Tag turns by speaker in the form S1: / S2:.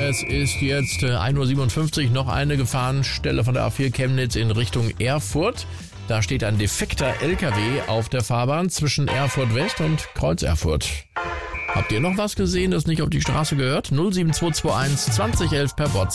S1: Es ist jetzt 1:57 Uhr, noch eine Gefahrenstelle von der A4 Chemnitz in Richtung Erfurt. Da steht ein defekter LKW auf der Fahrbahn zwischen Erfurt West und Kreuz Erfurt. Habt ihr noch was gesehen, das nicht auf die Straße gehört? 07221 2011 per WhatsApp.